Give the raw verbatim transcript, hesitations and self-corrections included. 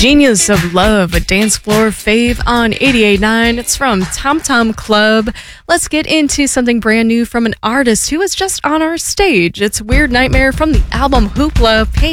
Genius of Love, a dance floor fave on eighty-eight point nine. It's from Tom Tom Club. Let's get into something brand new from an artist who was just on our stage. It's Weird Nightmare from the album Hoopla. Pay